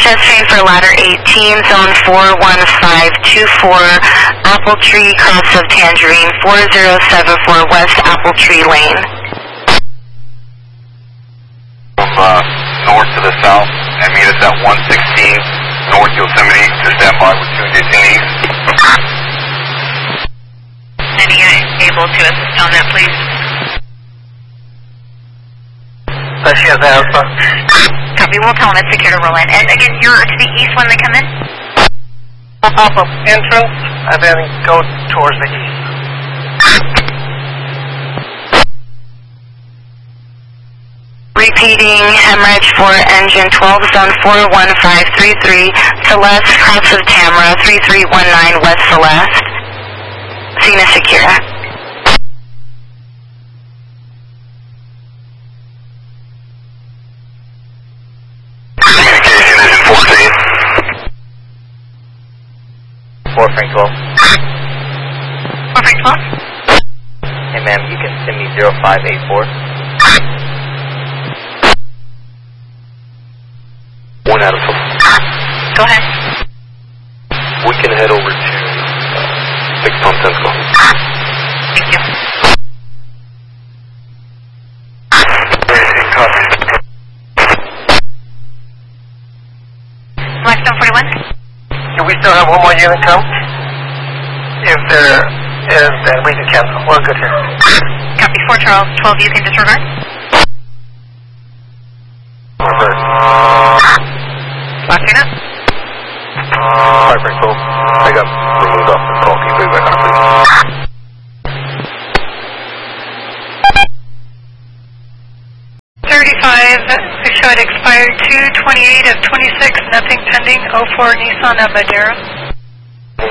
Chastain for ladder 18, zone 41524, Apple Tree, cross of Tangerine, 4074 West Apple Tree Lane. From north to the south, and meet us at 116 North Yosemite to stand by with 2 detainees. Any able to assist on that, please? She has Alpha. Copy, we'll tell them it's secure to roll in. And again, you're to the east when they come in? Off of entrance, and then go towards the east. Repeating, hemorrhage for engine 12, zone 41533, Celeste, cross of Tamara, 3319 West Celeste. Cena secure. Communication engine 14. 4 Frank 12. 4 Frank 12? Hey ma'am, you can send me 0584. 1 out of 4. Go ahead. We can head over to 6 Tom Tensko. Thank you. Blackstone 41? Do we still have one more unit come? If there is, then we can cancel. We're good here. Copy, 4 Charles 12, you can disregard. Revert. Lock unit. 5 Frank 12. I got removed off the call. Can you leave back on, please? 35, we show it expired 2/28 of 26, nothing pending, 04 Nissan Amadera.